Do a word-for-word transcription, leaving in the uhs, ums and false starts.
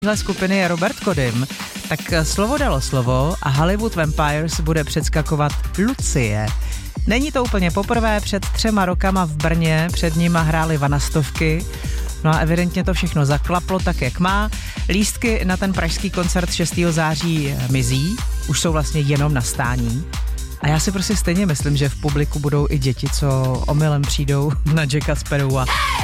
Téhle skupiny je Robert Kodym, tak slovo dalo slovo a Hollywood Vampires bude předskakovat Lucie. Není to úplně poprvé, před třema rokama v Brně před nima hráli vanastovky, no a evidentně to všechno zaklaplo tak, jak má. Lístky na ten pražský koncert šestého září mizí, už jsou vlastně jenom na stání. A já si prostě stejně myslím, že v publiku budou i děti, co omylem přijdou na Jacka Sparrowa.